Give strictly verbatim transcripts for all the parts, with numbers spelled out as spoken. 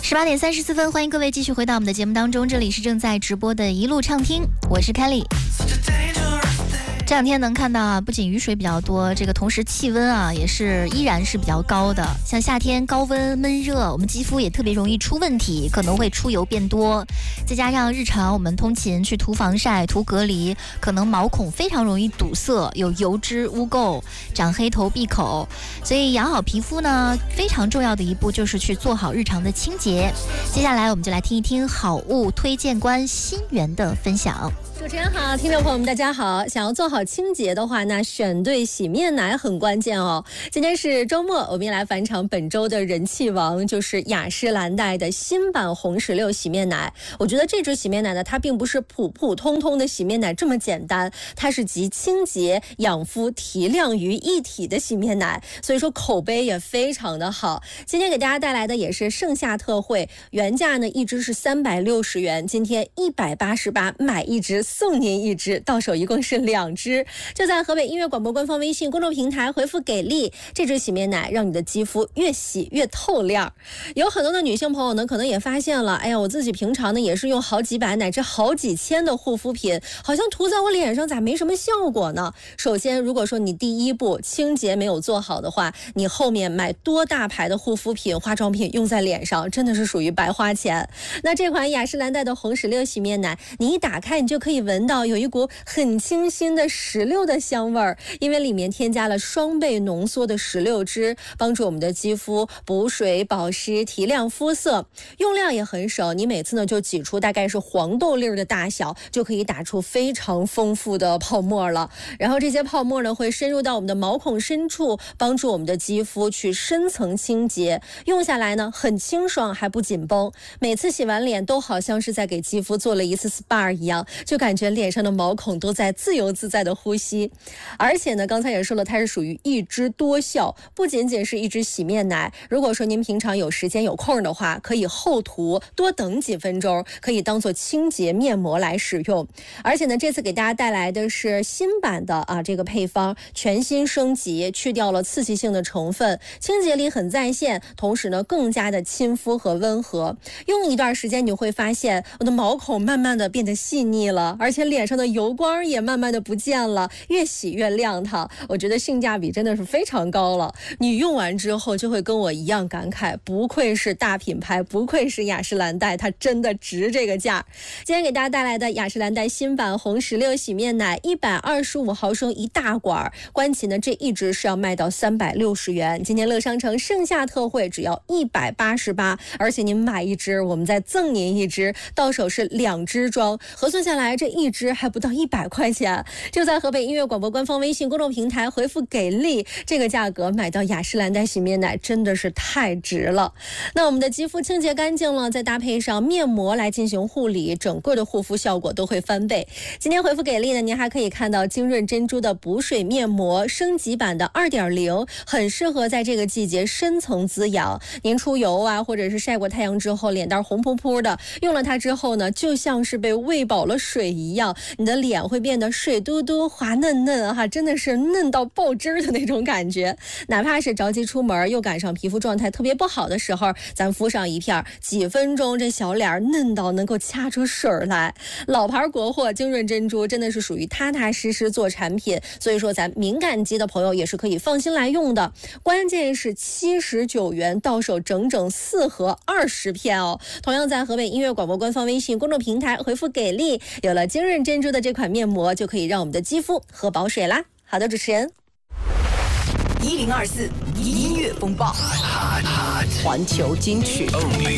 十八点三十四分，欢迎各位继续回到我们的节目当中，这里是正在直播的一路畅听，我是 Kelly。这两天能看到啊，不仅雨水比较多，这个同时气温啊也是依然是比较高的。像夏天高温闷热，我们肌肤也特别容易出问题，可能会出油变多。再加上日常我们通勤去涂防晒、涂隔离，可能毛孔非常容易堵塞，有油脂污垢，长黑头、闭口。所以养好皮肤呢，非常重要的一步就是去做好日常的清洁。接下来我们就来听一听好物推荐官新源的分享。 主持人好，听众朋友们大家好。想要做好清洁的话，那选对洗面奶很关键哦。今天是周末，我们也来返场本周的人气王，就是雅诗兰黛的新版红石榴洗面奶。我觉得这支洗面奶呢，它并不是普普通通的洗面奶这么简单，它是集清洁、养肤、提亮于一体的洗面奶，所以说口碑也非常的好。今天给大家带来的也是盛夏特惠，原价呢一支是三百六十元，今天一百八十八，买一支送您一支，到手一共是两支。就在河北音乐广播官方微信公众平台回复给力，这支洗面奶让你的肌肤越洗越透亮。有很多的女性朋友呢，可能也发现了，哎呀，我自己平常呢也是用好几百乃至好几千的护肤品，好像涂在我脸上咋没什么效果呢？首先，如果说你第一步清洁没有做好的话，你后面买多大牌的护肤品、化妆品用在脸上，真的是属于白花钱。那这款雅诗兰黛的红石榴洗面奶，你一打开，你就可以闻到有一股很清新的石榴的香味儿，因为里面添加了双倍浓缩的石榴汁，帮助我们的肌肤补水保湿、提亮肤色。用量也很少，你每次呢就挤出大概是黄豆粒的大小，就可以打出非常丰富的泡沫了。然后这些泡沫呢会深入到我们的毛孔深处，帮助我们的肌肤去深层清洁。用下来呢很清爽还不紧绷，每次洗完脸都好像是在给肌肤做了一次 S P A 一样，就感觉脸上的毛孔都在自由自在的呼吸。而且呢，刚才也说了，它是属于一支多效，不仅仅是一支洗面奶。如果说您平常有时间有空的话，可以后涂，多等几分钟，可以当做清洁面膜来使用。而且呢，这次给大家带来的是新版的啊这个配方，全新升级，去掉了刺激性的成分，清洁力很在线，同时呢更加的亲肤和温和。用一段时间你会发现，我的毛孔慢慢的变得细腻了，而且脸上的油光也慢慢的不见了，越洗越亮堂。我觉得性价比真的是非常高了。你用完之后就会跟我一样感慨，不愧是大品牌，不愧是雅诗兰黛，它真的值这个价。今天给大家带来的雅诗兰黛新版红石榴洗面奶，一百二十五毫升一大管，关其呢这一支是要卖到三百六十元。今天乐商城盛夏特惠只要一百八十八，而且您买一支，我们再赠您一支，到手是两支装，核算下来这一支还不到一百块钱。就在河北音乐广播官方微信公众平台回复给力，这个价格买到雅诗兰黛洗面奶真的是太值了。那我们的肌肤清洁干净了，再搭配上面膜来进行护理，整个的护肤效果都会翻倍。今天回复给力呢，您还可以看到精润珍珠的补水面膜升级版的 二点零， 很适合在这个季节深层滋养。您出油啊，或者是晒过太阳之后脸蛋红扑扑的，用了它之后呢，就像是被喂饱了水一样，你的脸会变得水嘟嘟滑嫩嫩哈，真的是嫩到爆汁的那种感觉。哪怕是着急出门又赶上皮肤状态特别不好的时候，咱敷上一片，几分钟这小脸嫩到能够掐出水来。老牌国货精润珍珠真的是属于踏踏实实做产品，所以说咱敏感肌的朋友也是可以放心来用的。关键是七十九元到手整整四盒二十片哦。同样在河北音乐广播官方微信公众平台回复给力，有了精润珍珠的这款面膜，就可以让我们的肌肤喝饱水啦。好的，主持人。 一零二四音乐风暴，环球金曲。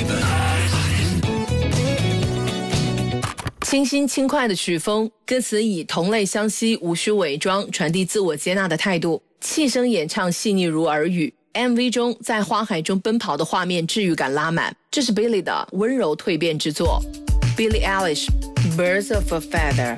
清新轻快的曲风，歌词以同类相吸、无需伪装，传递自我接纳的态度。气声演唱细腻如耳语。M V 中在花海中奔跑的画面治愈感拉满，这是 Billie 的温柔蜕变之作。Billie Eilish， Birds of a Feather。